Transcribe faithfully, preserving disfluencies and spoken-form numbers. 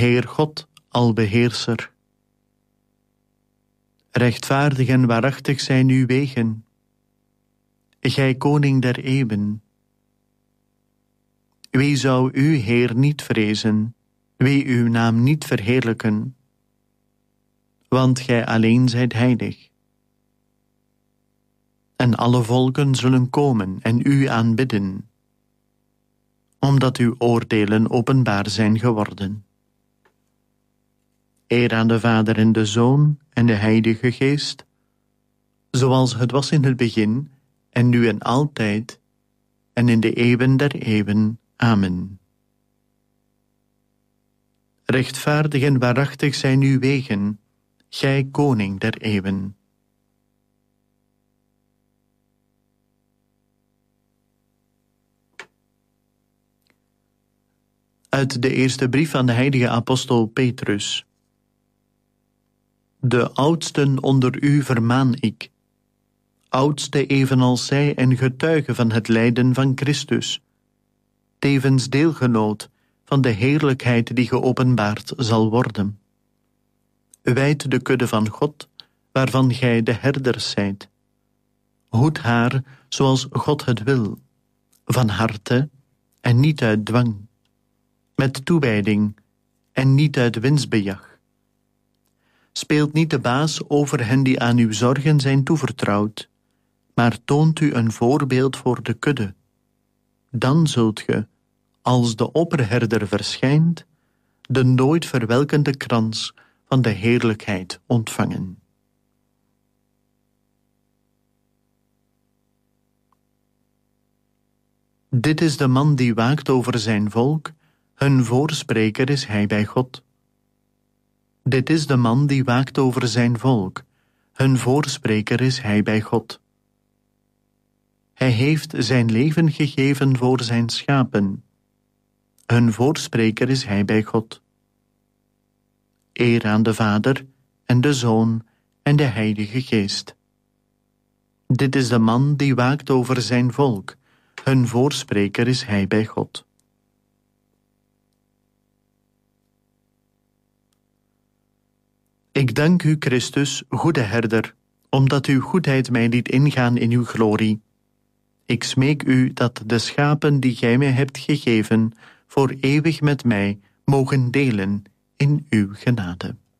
Heer God, albeheerser. Rechtvaardig en waarachtig zijn uw wegen, gij koning der eeuwen. Wie zou u, Heer, niet vrezen, wie uw naam niet verheerlijken? Want gij alleen zijt heilig. En alle volken zullen komen en u aanbidden, omdat uw oordelen openbaar zijn geworden. Eer aan de Vader en de Zoon en de Heilige Geest, zoals het was in het begin, en nu en altijd, en in de eeuwen der eeuwen. Amen. Rechtvaardig en waarachtig zijn uw wegen, gij koning der eeuwen. Uit de eerste brief van de heilige apostel Petrus. De oudsten onder u vermaan ik, oudste evenals zij en getuige van het lijden van Christus, tevens deelgenoot van de heerlijkheid die geopenbaard zal worden. Wijd de kudde van God, waarvan gij de herders zijt. Hoed haar zoals God het wil, van harte en niet uit dwang, met toewijding en niet uit winstbejag. Speelt niet de baas over hen die aan uw zorgen zijn toevertrouwd, maar toont u een voorbeeld voor de kudde. Dan zult ge, als de opperherder verschijnt, de nooit verwelkende krans van de heerlijkheid ontvangen. Dit is de man die waakt over zijn volk, hun voorspreker is hij bij God. Dit is de man die waakt over zijn volk, hun voorspreker is hij bij God. Hij heeft zijn leven gegeven voor zijn schapen. Hun voorspreker is hij bij God. Eer aan de Vader en de Zoon en de Heilige Geest. Dit is de man die waakt over zijn volk. Hun voorspreker is hij bij God. Ik dank u, Christus, goede herder, omdat uw goedheid mij liet ingaan in uw glorie. Ik smeek u dat de schapen die gij mij hebt gegeven, voor eeuwig met mij mogen delen in uw genade.